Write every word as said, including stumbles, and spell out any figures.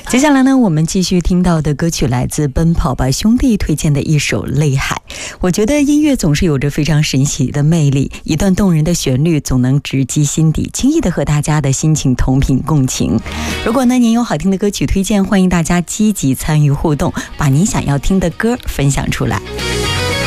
接下来呢，我们继续听到的歌曲来自奔跑吧兄弟推荐的一首《泪海》。我觉得音乐总是有着非常神奇的魅力，一段动人的旋律总能直击心底，轻易的和大家的心情同频共情。如果呢您有好听的歌曲推荐，欢迎大家积极参与互动，把您想要听的歌分享出来。